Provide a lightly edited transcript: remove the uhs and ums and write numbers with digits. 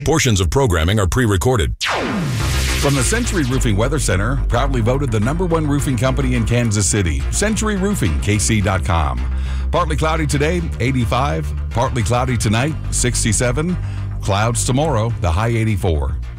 Portions of programming are pre-recorded. From the Century Roofing Weather Center, proudly voted the #1 roofing company in Kansas City. Century Roofing, KC.com. Partly cloudy today, 85. Partly cloudy tonight, 67. Clouds tomorrow, the high 84.